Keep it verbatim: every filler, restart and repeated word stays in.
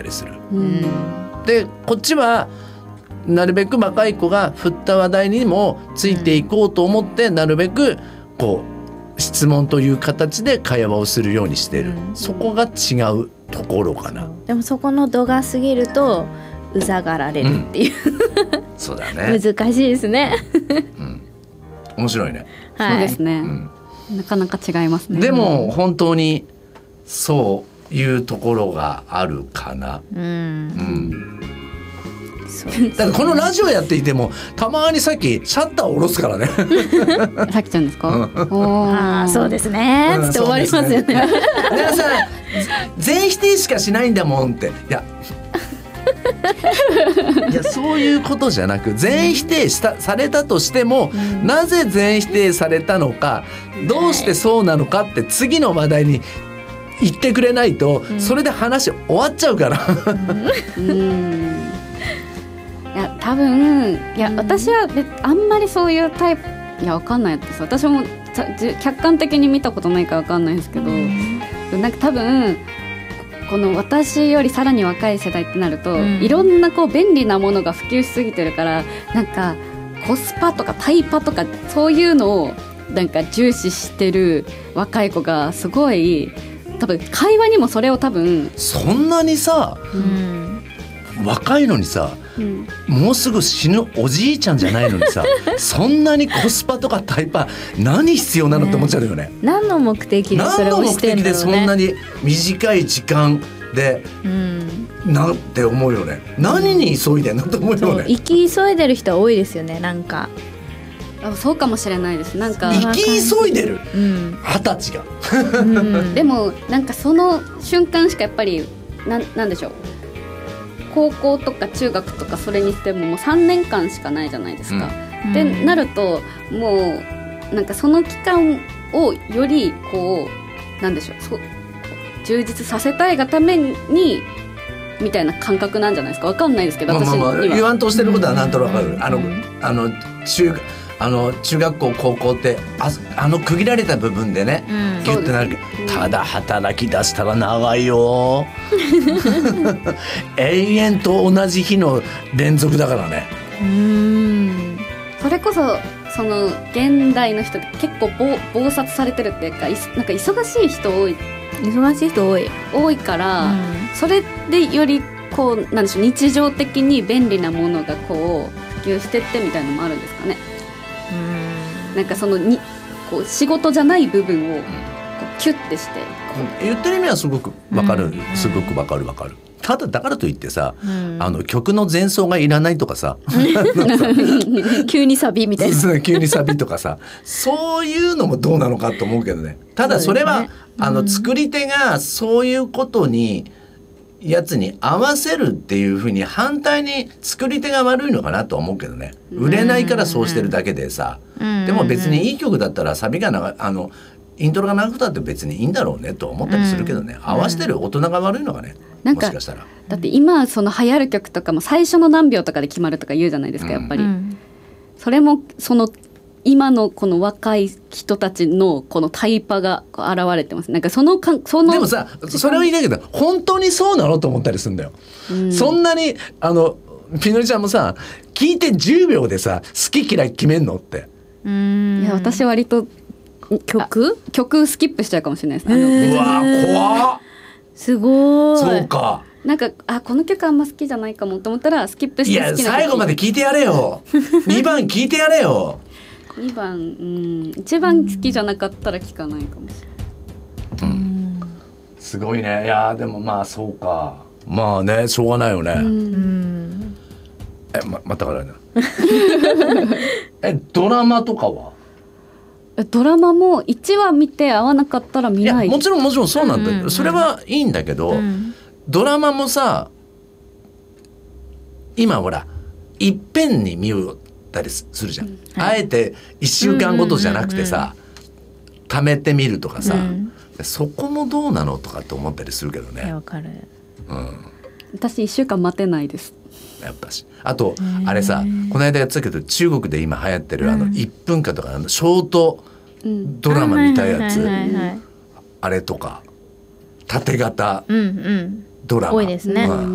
りする、 うん、 でこっちはなるべく若い子が振った話題にもついていこうと思って、うん、なるべくこう質問という形で会話をするようにしてる、うん、そこが違うところかな。 でもそこの度が過ぎるとうざがられるっていう、 うん、そうだね難しいですね、 うん、面白いね、 はい、そうですね、うん、なかなか違いますね。 でも本当にそういうところがあるかな、うん、うんだからこのラジオやっていてもたまにさっきシャッターを下ろすからねさっきちゃんですか、うん、 おあそうですね、うん、って終わりますよね。 だからさ全否定しかしないんだもんっていやいやそういうことじゃなく全否定したされたとしても、うん、なぜ全否定されたのかどうしてそうなのかって次の話題に言ってくれないと、うん、それで話終わっちゃうからうん、うんいや多分いや、うん、私はあんまりそういうタイプいやわかんないです私も客観的に見たことないからわかんないですけど、うん、なんか多分この私よりさらに若い世代ってなると、うん、いろんなこう便利なものが普及しすぎてるからなんかコスパとかタイパとかそういうのをなんか重視してる若い子がすごい多分会話にもそれを多分そんなにさ、うん、若いのにさうん、もうすぐ死ぬおじいちゃんじゃないのにさそんなにコスパとかタイパ何必要なのって思っちゃうよね、ね何の目的でそれをしてんだろうね。何の目的でそんなに短い時間で、うん、なんて思うよね。何に急いでんのって思うよね。 生き急いでる人は多いですよね。なんかあそうかもしれないです。なんか生き急いでる二十歳が、 うん、でもなんかその瞬間しかやっぱりな、なんでしょう高校とか中学とかそれにしてももうさんねんかんしかないじゃないですか、うん、でなるともうなんかその期間をよりこうなんでしょうそう充実させたいがためにみたいな感覚なんじゃないですか。わかんないですけど、 まあまあまあ、 私には言わんとしてることはなんとなくわかる、うん、あのあの中あの中学校高校ってあ、あの区切られた部分でね、うん、ギュッてなるけど、うん、ただ働き出したら長いよ永遠と同じ日の連続だからね。 うーんそれこそその現代の人って結構忙殺されてるっていうか、なんか忙しい人多い忙しい人多い多いから、うん、それでよりこうなんでしょう日常的に便利なものがこう普及してってみたいなのもあるんですかね。うんなんかそのにこう仕事じゃない部分をこうキュッてして、 うん、言ってる意味はすごくわかる、うん、すごくわかるわかる。ただだからといってさ、うん、あの曲の前奏がいらないとかさ急にサビみたいな急にサビとかさそういうのもどうなのかと思うけどね。ただそれは、ね、あの作り手がそういうことにやつに合わせるっていうふうに反対に作り手が悪いのかなと思うけどね。売れないからそうしてるだけでさ、でも別にいい曲だったらサビがなあのイントロが長くたって別にいいんだろうねと思ったりするけどね、うん、合わせてる大人が悪いのがね、 なんかもしかしたらだって今その流行る曲とかも最初の何秒とかで決まるとか言うじゃないですか、やっぱり、うん、それもその今のこの若い人たちのこのタイパが現れてます。なんかそのかそのでもさそれを言いたいけど本当にそうなのと思ったりするんだよ、うん、そんなにあのピノリちゃんもさ聞いてじゅうびょうでさ好き嫌い決めんのって。 うーんいや私割と曲曲スキップしちゃうかもしれないです。あのうわ怖っすごい。 そうかなんかあこの曲あんま好きじゃないかもと思ったらスキップして好きな曲。 いや最後まで聞いてやれよにばん聞いてやれよにばんうんいちばん好きじゃなかったら聞かないかもしれない、うん、 すごいね。いやでもまあそうかまあねしょうがないよね。うんえままたからねえドラマとかはドラマもいちわ見て合わなかったら見ない。 いやもちろんもちろんそうなんだよ、うんうんうん、それはいいんだけど、うん、ドラマもさ今ほらいっぺんに見たりするじゃん、うんはい、あえていっしゅうかんごとじゃなくてさ、うんうんうんうん、貯めてみるとかさ、うん、そこもどうなのとかって思ったりするけどね。 わかる、 うん、私いっしゅうかん待てないです。 やっぱしあとあれさこの間やってたけど中国で今流行ってるあのいっぷんかとかあのショートドラマみたいなやつ、あれとか縦型ドラマ、 うんうん、多いですね、うん